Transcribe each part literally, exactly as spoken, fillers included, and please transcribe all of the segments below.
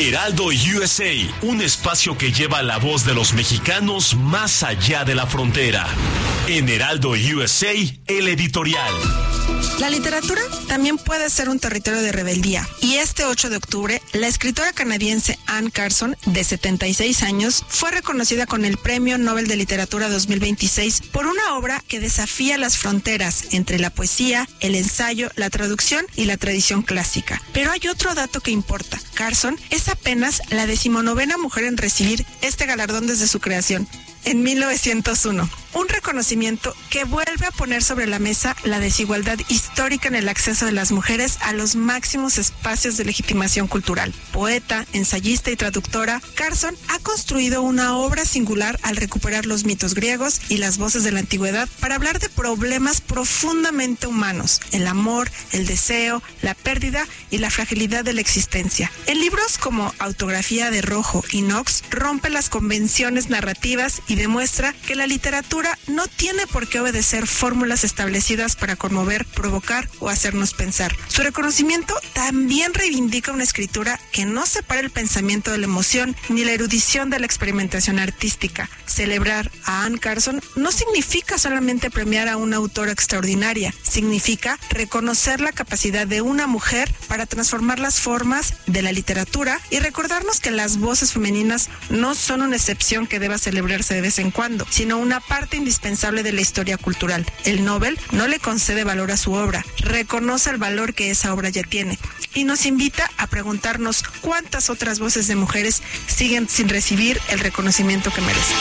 Heraldo U S A, un espacio que lleva la voz de los mexicanos más allá de la frontera. En Heraldo U S A, el editorial. La literatura también puede ser un territorio de rebeldía, y este ocho de octubre, la escritora canadiense Anne Carson, de setenta y seis años, fue reconocida con el Premio Nobel de Literatura dos mil veintiséis por una obra que desafía las fronteras entre la poesía, el ensayo, la traducción y la tradición clásica. Pero hay otro dato que importa. Carson es apenas la decimonovena mujer en recibir este galardón desde su creación, en mil novecientos uno. Un reconocimiento que vuelve a poner sobre la mesa la desigualdad histórica en el acceso de las mujeres a los máximos espacios de legitimación cultural. Poeta, ensayista y traductora, Carson ha construido una obra singular al recuperar los mitos griegos y las voces de la antigüedad para hablar de problemas profundamente humanos: el amor, el deseo, la pérdida y la fragilidad de la existencia. En libros como Autografía de Rojo y Knox, rompe las convenciones narrativas y demuestra que la literatura no tiene por qué obedecer fórmulas establecidas para conmover, provocar o hacernos pensar. Su reconocimiento también reivindica una escritura que no separa el pensamiento de la emoción ni la erudición de la experimentación artística. Celebrar a Anne Carson no significa solamente premiar a una autora extraordinaria, significa reconocer la capacidad de una mujer para transformar las formas de la literatura y recordarnos que las voces femeninas no son una excepción que deba celebrarse de vez en cuando, sino una parte indispensable de la historia cultural. El Nobel no le concede valor a su obra, reconoce el valor que esa obra ya tiene y nos invita a preguntarnos cuántas otras voces de mujeres siguen sin recibir el reconocimiento que merecen.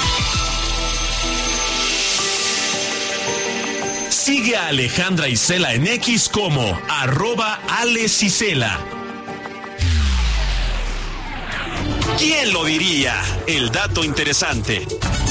Sigue a Alejandra Isela en X como arroba alesisela. ¿Quién lo diría? El dato interesante.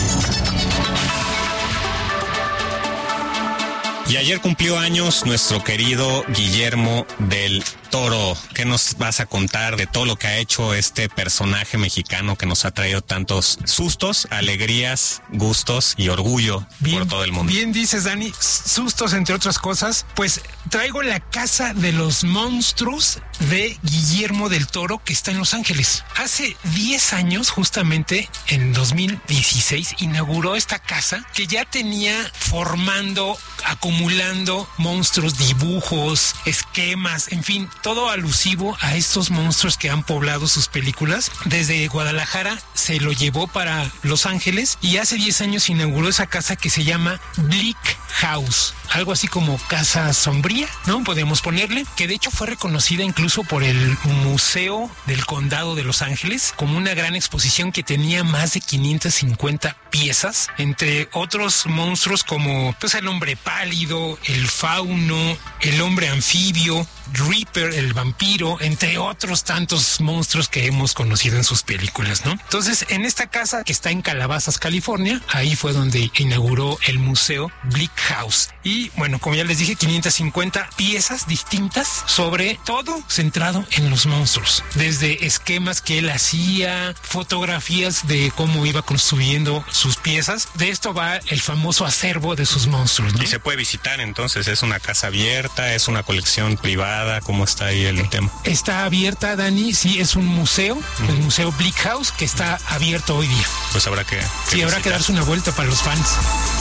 Y ayer cumplió años nuestro querido Guillermo del Toro. ¿Qué nos vas a contar de todo lo que ha hecho este personaje mexicano que nos ha traído tantos sustos, alegrías, gustos y orgullo bien, por todo el mundo? Bien dices, Dani, sustos entre otras cosas. Pues traigo La Casa de los Monstruos de Guillermo del Toro, que está en Los Ángeles. Hace diez años, justamente en dos mil dieciséis, inauguró esta casa que ya tenía formando, acumulando monstruos, dibujos, esquemas, en fin, todo alusivo a estos monstruos que han poblado sus películas. Desde Guadalajara se lo llevó para Los Ángeles y hace diez años inauguró esa casa que se llama Bleak House, algo así como casa sombría, ¿no? Podemos ponerle, que de hecho fue reconocida incluso por el Museo del Condado de Los Ángeles como una gran exposición que tenía más de quinientas cincuenta piezas, entre otros monstruos como pues el hombre pálido, el fauno, el hombre anfibio, Reaper, el vampiro, entre otros tantos monstruos que hemos conocido en sus películas, ¿no? Entonces, en esta casa que está en Calabazas, California, ahí fue donde inauguró el museo Bleak House. Y bueno, como ya les dije, quinientas cincuenta piezas distintas sobre todo centrado en los monstruos. Desde esquemas que él hacía, fotografías de cómo iba construyendo sus piezas. De esto va el famoso acervo de sus monstruos, ¿no? Y se puede visitar entonces, es una casa abierta, es una colección privada. ¿Cómo está ahí el tema? Está abierta, Dani, sí, es un museo, uh-huh. El museo Bleak House, que está abierto hoy día. Pues habrá que, que Sí, visitar. Habrá que darse una vuelta para los fans.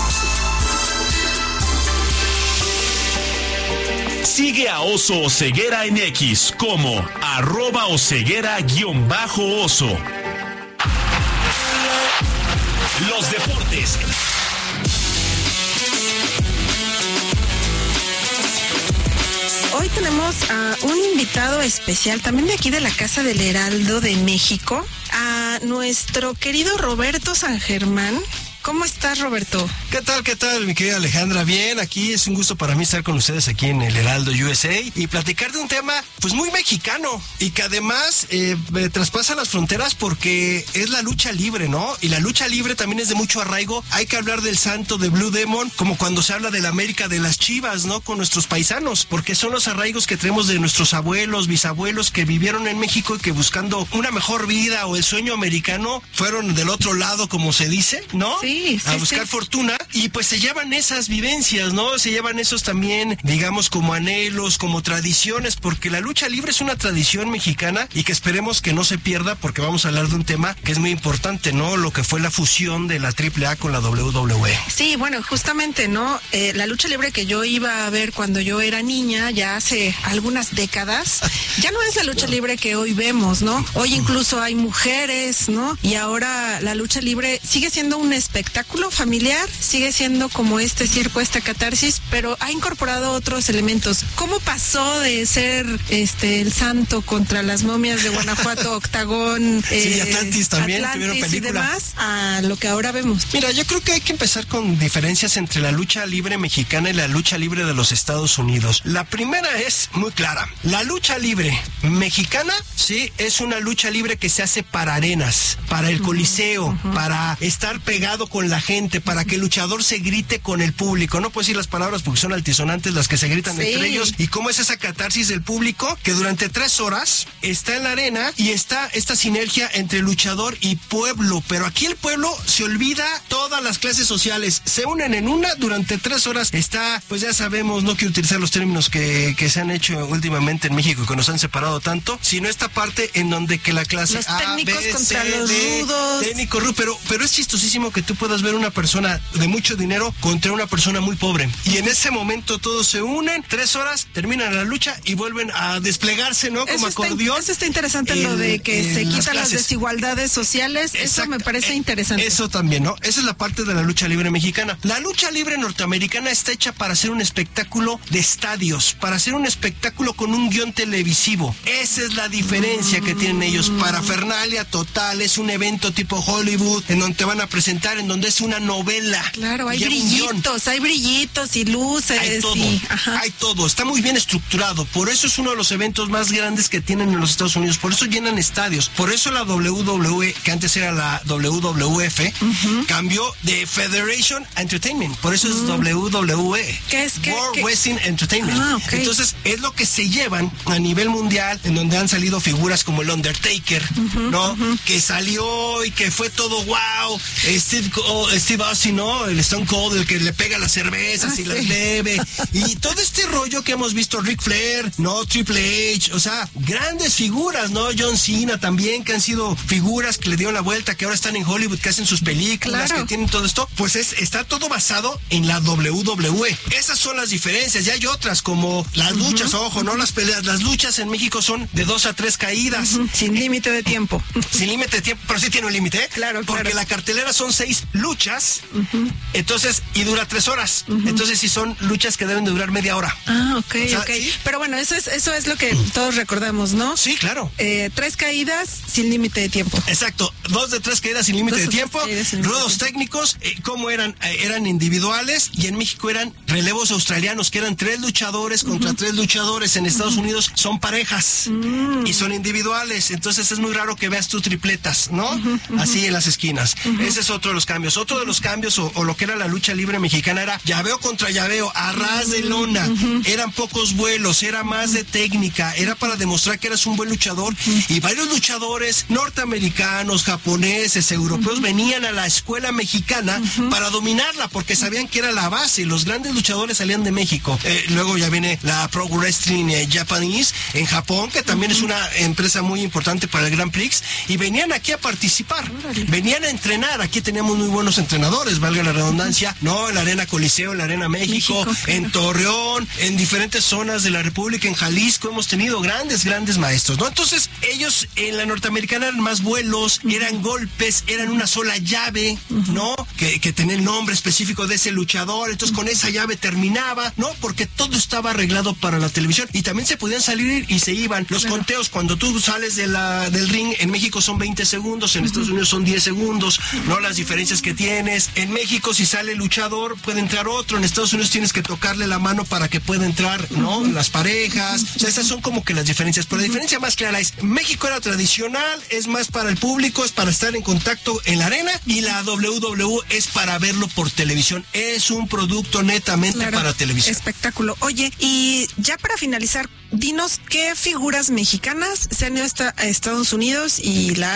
Sigue a Oso Oseguera en X como arroba oseguera guión bajo oso. Los deportes. Hoy tenemos a un invitado especial, también de aquí de la Casa del Heraldo de México, a nuestro querido Roberto San Germán. ¿Cómo estás, Roberto? ¿Qué tal, qué tal, mi querida Alejandra? Bien, aquí es un gusto para mí estar con ustedes aquí en el Heraldo U S A y platicar de un tema, pues, muy mexicano y que además eh, traspasa las fronteras porque es la lucha libre, ¿no? Y la lucha libre también es de mucho arraigo. Hay que hablar del santo de Blue Demon, como cuando se habla de la América de las Chivas, ¿no? Con nuestros paisanos, porque son los arraigos que tenemos de nuestros abuelos, bisabuelos que vivieron en México y que buscando una mejor vida o el sueño americano fueron del otro lado, como se dice, ¿no? Sí. Sí, sí, a buscar sí. fortuna, y pues se llevan esas vivencias, ¿no? Se llevan esos también, digamos, como anhelos, como tradiciones, porque la lucha libre es una tradición mexicana y que esperemos que no se pierda, porque vamos a hablar de un tema que es muy importante, ¿no? Lo que fue la fusión de la triple A con la doble u doble u E. Sí, bueno, justamente, ¿no? Eh, la lucha libre que yo iba a ver cuando yo era niña, ya hace algunas décadas, ya no es la lucha libre que hoy vemos, ¿no? Hoy incluso hay mujeres, ¿no? Y ahora la lucha libre sigue siendo un espectáculo familiar, sigue siendo como este circo, esta catarsis, pero ha incorporado otros elementos. ¿Cómo pasó de ser este el santo contra las momias de Guanajuato, Octagón, Sí, eh, Atlantis también Atlantis tuvieron y película. demás, a lo que ahora vemos? Mira, yo creo que hay que empezar con diferencias entre la lucha libre mexicana y la lucha libre de los Estados Unidos. La primera es muy clara. La lucha libre mexicana, sí, es una lucha libre que se hace para arenas, para el coliseo, uh-huh. para estar pegado con la gente, para que el luchador se grite con el público. No puedo decir las palabras porque son altisonantes las que se gritan sí. entre ellos. ¿Y cómo es esa catarsis del público? Que durante tres horas está en la arena y está esta sinergia entre luchador y pueblo. Pero aquí el pueblo se olvida todas las clases sociales. Se unen en una durante tres horas. Está, pues ya sabemos, no quiero utilizar los términos que, que se han hecho últimamente en México y que nos han separado tanto, sino esta parte en donde que la clase los A, técnicos B, contra C, los D, rudos. Técnico rudo, pero, pero es chistosísimo que tú puedas ver una persona de mucho dinero contra una persona muy pobre. Y en ese momento todos se unen, tres horas, terminan la lucha y vuelven a desplegarse, ¿no? Como eso está, acordeón. Eso está interesante, el, lo de que el, se las quitan las clases. desigualdades sociales. Exacto. Eso me parece eh, interesante. Eso también, ¿no? Esa es la parte de la lucha libre mexicana. La lucha libre norteamericana está hecha para hacer un espectáculo de estadios, para hacer un espectáculo con un guión televisivo. Esa es la diferencia mm. que tienen ellos. Parafernalia total, es un evento tipo Hollywood, en donde te van a presentar, en donde es una novela. Claro, hay brillitos, hay brillitos y luces. Hay todo, y, hay todo, está muy bien estructurado. Por eso es uno de los eventos más grandes que tienen en los Estados Unidos. Por eso llenan estadios. Por eso la doble u doble u E, que antes era la doble u doble u F, uh-huh. cambió de Federation Entertainment. Por eso es uh-huh. doble u doble u E. ¿Qué es? ¿Qué, World qué? Wrestling Entertainment. Ah, okay. Entonces, es lo que se llevan a nivel mundial, en donde han salido figuras como el Undertaker, uh-huh, ¿no? Uh-huh. Que salió y que fue todo wow. Steve, oh, Steve Austin, ¿no? El Stone Cold, el que le pega las cervezas ah, y sí. las bebe. Y todo este rollo que hemos visto, Ric Flair, ¿no? Triple H, o sea, grandes figuras, ¿no? John Cena también, que han sido figuras que le dieron la vuelta, que ahora están en Hollywood, que hacen sus películas, claro. que tienen todo esto. Pues es, está todo basado en la doble u doble u E. Esas son las diferencias. Y hay otras como las uh-huh. luchas, ojo, no las peleas. Las luchas en México son de dos a tres caídas. Uh-huh. Sin límite de tiempo. Sin límite de tiempo, pero sí tiene un límite, ¿eh? Claro, Porque claro. la cartelera son seis luchas, uh-huh. entonces, y dura tres horas. Uh-huh. Entonces, sí son luchas que deben de durar media hora. Ah, ok, o sea, ok. ¿sí? Pero bueno, eso es, eso es lo que todos recordamos, ¿no? Sí, claro. Eh, tres caídas sin límite de tiempo. Exacto. Dos de tres caídas sin límite de tiempo. Ruedos técnicos, eh, ¿cómo eran? Eh, eran individuales, y en México eran relevos australianos, que eran tres luchadores contra uh-huh. tres luchadores. En Estados uh-huh. Unidos son parejas uh-huh. y son individuales. Entonces es muy raro que veas tú tripletas, ¿no? Uh-huh. Así en las esquinas. Uh-huh. Ese es otro de los cambios. Otro de los cambios, o, o lo que era la lucha libre mexicana, era llaveo contra llaveo, a ras de lona. Uh-huh. Eran pocos vuelos, era más de técnica, era para demostrar que eras un buen luchador. Uh-huh. Y varios luchadores norteamericanos, japoneses, europeos, uh-huh. venían a la escuela mexicana uh-huh. para dominarla, porque sabían que era la base. Los grandes luchadores salían de México. Eh, luego ya viene la Pro Wrestling eh, Japanese en Japón, que también uh-huh. es una empresa muy importante para el Grand Prix, y venían aquí a participar. Uh-huh. Venían a entrenar. Aquí teníamos muy buenos entrenadores, valga la redundancia, ¿no? En la Arena Coliseo, en la Arena México, México en Torreón, en diferentes zonas de la República, en Jalisco, hemos tenido grandes, grandes maestros, ¿no? Entonces, ellos en la norteamericana eran más vuelos, uh-huh. eran golpes, eran una sola llave, uh-huh. ¿no? Que, que tenía el nombre específico de ese luchador, entonces uh-huh. con esa llave terminaba, ¿no? Porque todo estaba arreglado para la televisión, y también se podían salir y se iban. Los claro. conteos, cuando tú sales de la, del ring, en México son veinte segundos, en uh-huh. Estados Unidos son diez segundos, ¿no? Las diferencias que tienes. En México, si sale el luchador, puede entrar otro. En Estados Unidos tienes que tocarle la mano para que pueda entrar, ¿no? Uh-huh. Las parejas. O sea, esas son como que las diferencias. Pero la diferencia más clara es, México era tradicional, es más para el público, es para estar en contacto en la arena, y la doble u doble u es para verlo por televisión. Es un producto netamente claro. para televisión. Espectáculo. Oye, y ya para finalizar, dinos qué figuras mexicanas se han ido a Estados Unidos y la han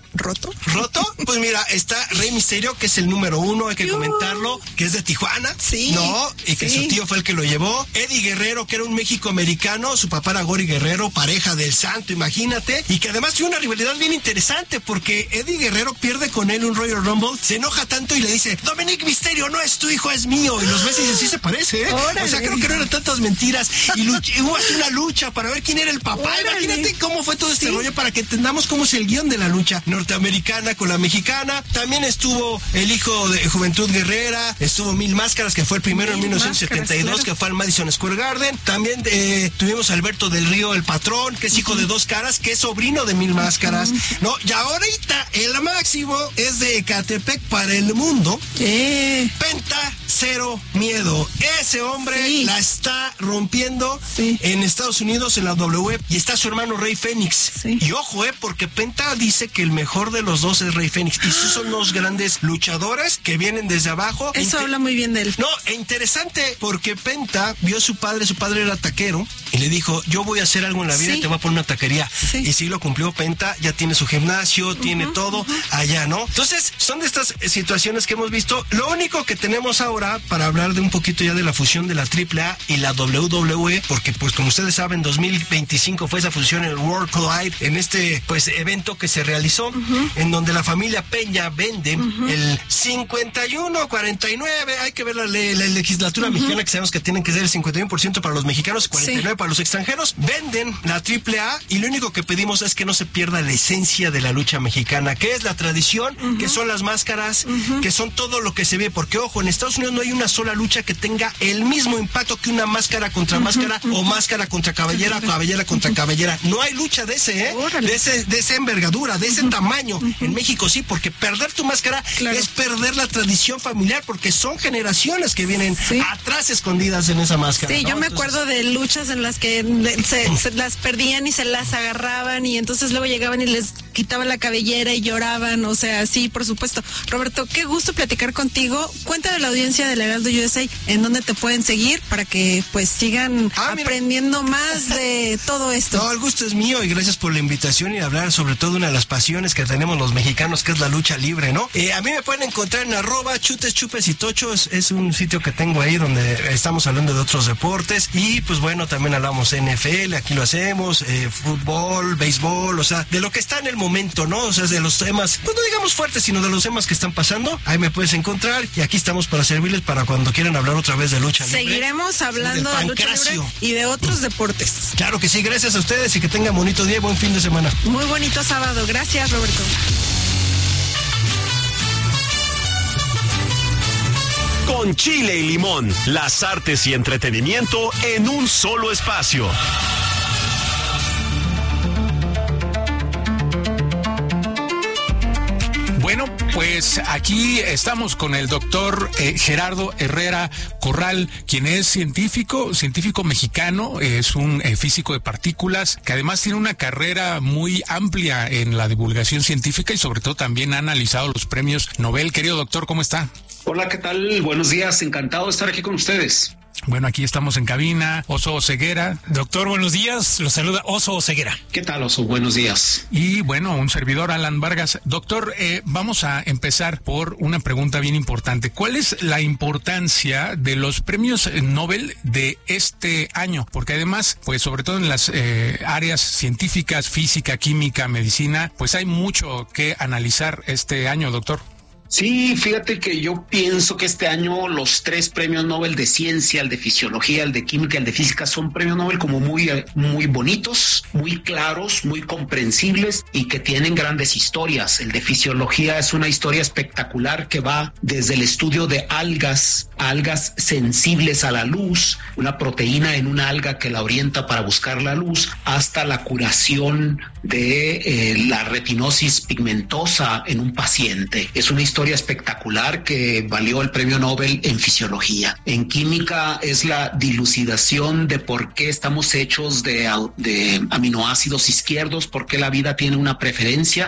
roto. ¿Roto? Pues mira, está Rey Misterio, que es el número uno, hay que uh, comentarlo, que es de Tijuana. Sí. ¿No? Y que sí. Su tío fue el que lo llevó. Eddie Guerrero, que era un México-americano, su papá era Gori Guerrero, pareja del Santo, imagínate. Y que además tiene una rivalidad bien interesante, porque Eddie Guerrero pierde con él un Royal Rumble, se enoja tanto y le dice, Dominic Misterio, no es tu hijo, es mío. Y los ves y dicen, sí se parece, ¿eh? Órale. O sea, creo que no eran tantas mentiras. Y, luch- y hubo hasta una lucha para ver quién era el papá. Órale. Imagínate cómo fue todo este sí. rollo para que entendamos cómo es el guión de la lucha norteamericana con la mexicana. También estuvo el hijo de Juventud Guerrera, estuvo Mil Máscaras, que fue el primero Mil en mil novecientos setenta y dos, máscaras, claro. Que fue al Madison Square Garden. También eh, tuvimos a Alberto del Río, el patrón, que es hijo uh-huh. de Dos Caras, que es sobrino de Mil Máscaras. Uh-huh. No, y ahorita el máximo es de Ecatepec para el mundo. Eh. Penta Cero Miedo. Ese hombre sí. la está rompiendo sí. en Estados Unidos en la W E, y está su hermano Rey Fénix. Sí. Y ojo, eh, porque Penta dice que el mejor de los dos es Rey Fénix. Y esos son los grandes luchadores que vienen desde abajo. Eso Inter- habla muy bien de él. No, e interesante, porque Penta vio a su padre, su padre era taquero, y le dijo, yo voy a hacer algo en la vida sí. y te voy a poner una taquería. Sí. Y sí lo cumplió Penta, ya tiene su gimnasio, uh-huh, tiene todo uh-huh. allá, ¿no? Entonces, son de estas situaciones que hemos visto. Lo único que tenemos ahora para hablar de un poquito ya de la fusión de la triple A y la W W E, porque pues como ustedes saben, dos mil veinticinco fue esa fusión en el World Collide, en este pues evento que se realizó, uh-huh. en donde la familia Peña vende uh-huh. el cincuenta y uno cuarenta y nueve, hay que ver la, le- la legislatura uh-huh. mexicana, que sabemos que tienen que ser el cincuenta y uno por ciento para los mexicanos y cuarenta y nueve por ciento sí. para los extranjeros. Venden la triple A y lo único que pedimos es que no se pierda la esencia de la lucha mexicana, que es la tradición, uh-huh. que son las máscaras, uh-huh. que son todo lo que se ve, porque ojo, en Estados Unidos no hay una sola lucha que tenga el mismo impacto que una máscara contra uh-huh. máscara uh-huh. o máscara contra cabellera o cabellera contra uh-huh. cabellera. No hay lucha de ese, ¿eh? De ese, de esa envergadura, de ese uh-huh. tamaño. Uh-huh. En México sí, porque perder tu máscara claro. es perder la tradición familiar, porque son generaciones que vienen sí. atrás escondidas en esa máscara. Sí, ¿no? yo me Entonces, acuerdo de luchas en las que se, se las perdían y se las agarraban y entonces luego llegaban y les quitaban la cabellera y lloraban, o sea, sí, por supuesto. Roberto, qué gusto platicar contigo. Cuéntale a la audiencia del Heraldo U S A en dónde te pueden seguir para que pues sigan ah, aprendiendo más de todo esto. No, el gusto es mío y gracias por la invitación y hablar sobre todo de una de las pasiones que tenemos los mexicanos, que es la lucha libre, ¿no? Eh, a mí me pueden encontrar en arroba chutes, chupes y tochos, es un sitio que tengo ahí donde estamos hablando de otros deportes y pues bueno, también hablamos N F L, aquí lo hacemos, eh, fútbol, béisbol, o sea, de lo que está en el momento, ¿no? O sea, de los temas, pues no digamos fuertes, sino de los temas que están pasando, ahí me puedes encontrar y aquí estamos para servirles para cuando quieran hablar otra vez de lucha libre. Seguiremos hablando de lucha libre y de otros deportes. Claro que sí, gracias a ustedes y que tengan bonito día y buen fin de semana. Muy bonito sábado, gracias Roberto. Con chile y limón, las artes y entretenimiento en un solo espacio. Bueno, pues aquí estamos con el doctor eh, Gerardo Herrera Corral, quien es científico, científico mexicano, es un eh, físico de partículas, que además tiene una carrera muy amplia en la divulgación científica y sobre todo también ha analizado los premios Nobel. Querido doctor, ¿cómo está? Hola, ¿qué tal? Buenos días, encantado de estar aquí con ustedes. Bueno, aquí estamos en cabina, Oso Oseguera. Doctor, buenos días, los saluda Oso Oseguera. ¿Qué tal, Oso? Buenos días. Y bueno, un servidor, Alan Vargas. Doctor, eh, vamos a empezar por una pregunta bien importante. ¿Cuál es la importancia de los premios Nobel de este año? Porque además, pues sobre todo en las eh, áreas científicas, física, química, medicina, pues hay mucho que analizar este año, doctor. Sí, fíjate que yo pienso que este año los tres premios Nobel de ciencia, el de fisiología, el de química, el de física, son premios Nobel como muy, muy bonitos, muy claros, muy comprensibles y que tienen grandes historias. El de fisiología es una historia espectacular que va desde el estudio de algas, algas sensibles a la luz, una proteína en una alga que la orienta para buscar la luz, hasta la curación de eh, la retinosis pigmentosa en un paciente. Es una historia espectacular que valió el premio Nobel en fisiología. En química es la dilucidación de por qué estamos hechos de, de aminoácidos izquierdos, por qué la vida tiene una preferencia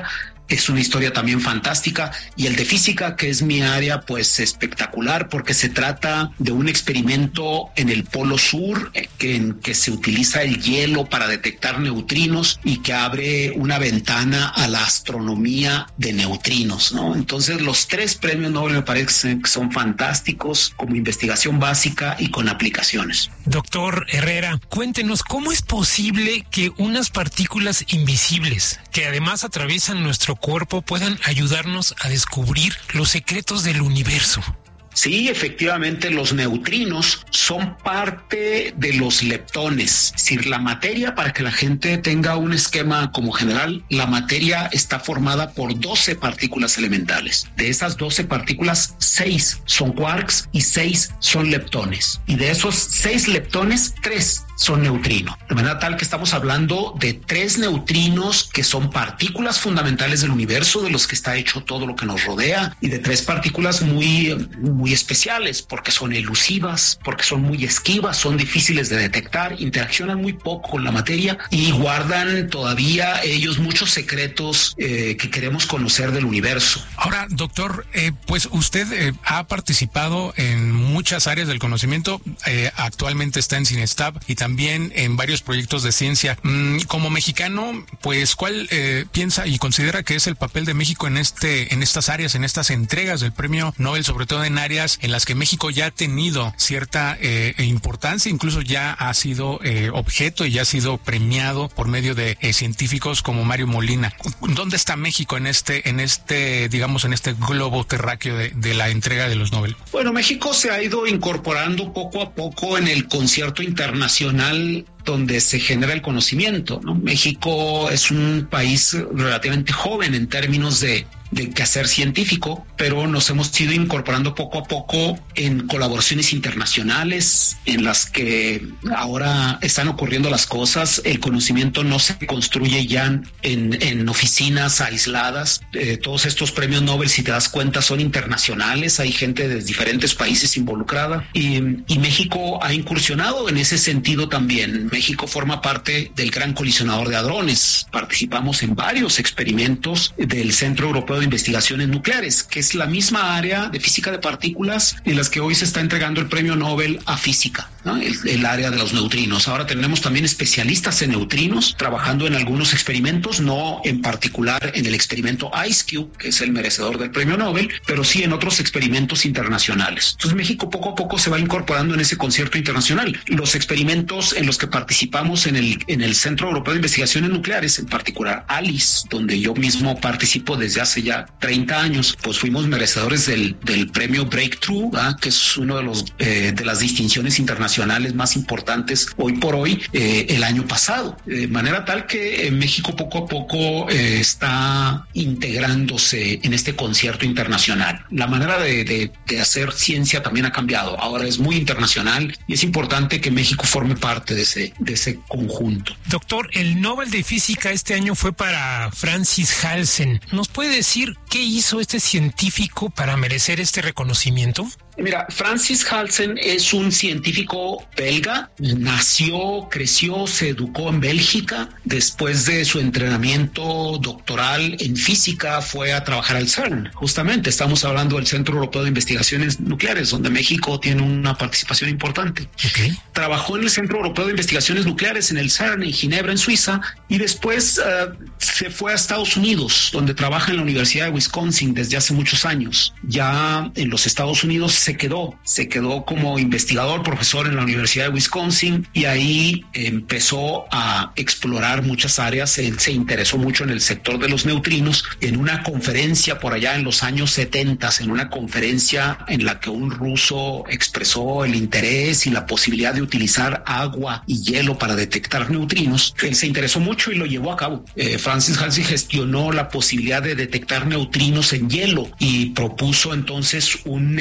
es una historia también fantástica, y el de física, que es mi área, pues espectacular, porque se trata de un experimento en el Polo Sur, que, en que se utiliza el hielo para detectar neutrinos y que abre una ventana a la astronomía de neutrinos, ¿no? Entonces los tres premios Nobel me parece que son fantásticos como investigación básica y con aplicaciones. Doctor Herrera, cuéntenos, ¿cómo es posible que unas partículas invisibles, que además atraviesan nuestro cuerpo, puedan ayudarnos a descubrir los secretos del universo? Sí, efectivamente, los neutrinos son parte de los leptones. Es decir, la materia, para que la gente tenga un esquema como general, la materia está formada por doce partículas elementales. De esas doce partículas, seis son quarks y seis son leptones. Y de esos seis leptones, tres son neutrinos. De manera tal que estamos hablando de tres neutrinos que son partículas fundamentales del universo, de los que está hecho todo lo que nos rodea, y de tres partículas muy, muy especiales, porque son elusivas, porque son muy esquivas, son difíciles de detectar, interaccionan muy poco con la materia y guardan todavía ellos muchos secretos eh, que queremos conocer del universo. Ahora, doctor, eh, pues usted eh, ha participado en muchas áreas del conocimiento, eh, actualmente está en CINESTAB y también También en varios proyectos de ciencia. Mm, como mexicano, pues, ¿cuál eh, piensa y considera que es el papel de México en este, en estas áreas, en estas entregas del Premio Nobel, sobre todo en áreas en las que México ya ha tenido cierta eh, importancia, incluso ya ha sido eh, objeto y ya ha sido premiado por medio de eh, científicos como Mario Molina? ¿Dónde está México en este, en este, digamos, en este globo terráqueo de, de la entrega de los Nobel? Bueno, México se ha ido incorporando poco a poco en el concierto internacional donde se genera el conocimiento, ¿no? México es un país relativamente joven en términos de de quehacer científico, pero nos hemos ido incorporando poco a poco en colaboraciones internacionales en las que ahora están ocurriendo las cosas. El conocimiento no se construye ya en, en oficinas aisladas. Eh, todos estos premios Nobel, si te das cuenta, son internacionales. Hay gente de diferentes países involucrada y, y México ha incursionado en ese sentido también. México forma parte del Gran Colisionador de Hadrones. Participamos en varios experimentos del Centro Europeo de Investigaciones Nucleares, que es la misma área de física de partículas en las que hoy se está entregando el premio Nobel a física, ¿no? el, el área de los neutrinos. Ahora tenemos también especialistas en neutrinos trabajando en algunos experimentos, no en particular en el experimento IceCube, que es el merecedor del premio Nobel, pero sí en otros experimentos internacionales. Entonces México poco a poco se va incorporando en ese concierto internacional. Los experimentos en los que participamos en el, en el Centro Europeo de Investigaciones Nucleares, en particular ALICE, donde yo mismo participo desde hace ya treinta años, pues fuimos merecedores del, del premio Breakthrough, ¿verdad? Que es uno de los eh, de las distinciones internacionales más importantes hoy por hoy, eh, el año pasado. De manera tal que eh, México poco a poco eh, está integrándose en este concierto internacional. La manera de, de, de hacer ciencia también ha cambiado. Ahora es muy internacional y es importante que México forme parte de ese, de ese conjunto. Doctor, el Nobel de Física este año fue para Francis Halsen. ¿Nos puede decir qué hizo este científico para merecer este reconocimiento? Mira, Francis Halsen es un científico belga, nació, creció, se educó en Bélgica. Después de su entrenamiento doctoral en física fue a trabajar al CERN. Justamente estamos hablando del Centro Europeo de Investigaciones Nucleares, donde México tiene una participación importante. Okay. Trabajó en el Centro Europeo de Investigaciones Nucleares, en el CERN, en Ginebra, en Suiza, y después uh, se fue a Estados Unidos, donde trabaja en la Universidad de Wisconsin desde hace muchos años. Ya en los Estados Unidos se quedó, se quedó como investigador, profesor en la Universidad de Wisconsin, y ahí empezó a explorar muchas áreas. Él se interesó mucho en el sector de los neutrinos. En una conferencia por allá en los años setenta, en una conferencia en la que un ruso expresó el interés y la posibilidad de utilizar agua y hielo para detectar neutrinos, él se interesó mucho y lo llevó a cabo. Eh, Francis Halsen gestionó la posibilidad de detectar neutrinos en hielo y propuso entonces un experimento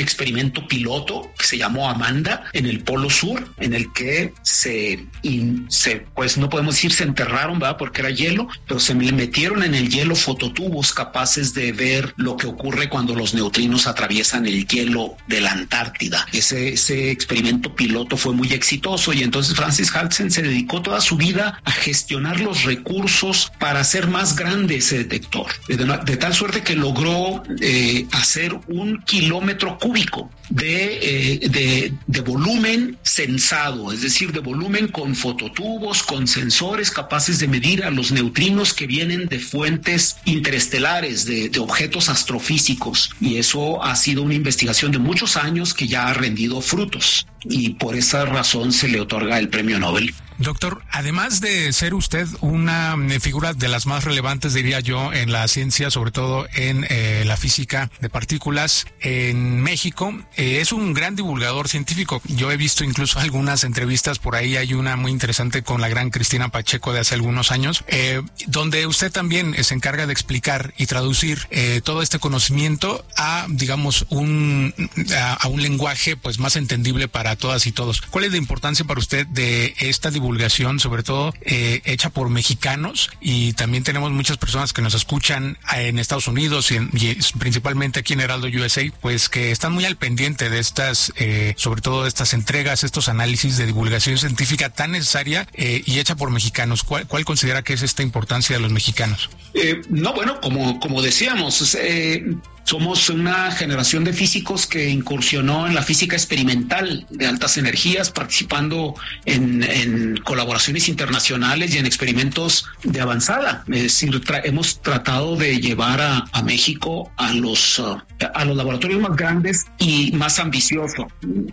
experimento piloto que se llamó Amanda en el Polo Sur, en el que se, in, se pues no podemos decir se enterraron, ¿verdad? Porque era hielo, pero se le metieron en el hielo fototubos capaces de ver lo que ocurre cuando los neutrinos atraviesan el hielo de la Antártida. Ese, ese experimento piloto fue muy exitoso y entonces Francis Halsen se dedicó toda su vida a gestionar los recursos para hacer más grande ese detector, de, de tal suerte que logró eh, hacer un kilómetro cúbico de, eh, de, de volumen sensado, es decir, de volumen con fototubos, con sensores capaces de medir a los neutrinos que vienen de fuentes interestelares, de, de objetos astrofísicos, y eso ha sido una investigación de muchos años que ya ha rendido frutos, y por esa razón se le otorga el premio Nobel. Doctor, además de ser usted una figura de las más relevantes, diría yo, en la ciencia, sobre todo en eh, la física de partículas en México, eh, es un gran divulgador científico. Yo he visto incluso algunas entrevistas por ahí, hay una muy interesante con la gran Cristina Pacheco de hace algunos años, eh, donde usted también se encarga de explicar y traducir eh, todo este conocimiento a, digamos, un a, a un lenguaje pues más entendible para todas y todos. ¿Cuál es la importancia para usted de esta divulgación? divulgación, sobre todo eh, hecha por mexicanos, y también tenemos muchas personas que nos escuchan en Estados Unidos y, en, y principalmente aquí en Heraldo U S A, pues que están muy al pendiente de estas, eh, sobre todo de estas entregas, estos análisis de divulgación científica tan necesaria eh, y hecha por mexicanos. ¿Cuál, cuál considera que es esta importancia de los mexicanos? Eh, no, bueno, como, como decíamos, eh, somos una generación de físicos que incursionó en la física experimental de altas energías, participando en, en colaboraciones internacionales y en experimentos de avanzada. Es decir, tra- hemos tratado de llevar a, a México a los, uh, a los laboratorios más grandes y más ambiciosos.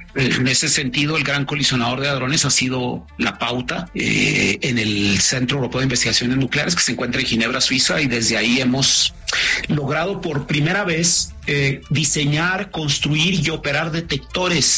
En ese sentido, el Gran Colisionador de Hadrones ha sido la pauta eh, en el Centro Europeo de Investigaciones Nucleares, que se encuentra en Ginebra, Suiza, y desde ahí hemos logrado por primera vez eh, diseñar, construir y operar detectores